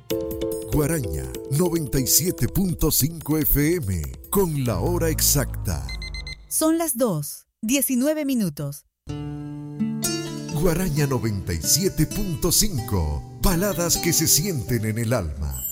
Guaraña 97.5 FM con la hora exacta. Son las 2:19. Guaraña 97.5. Baladas que se sienten en el alma.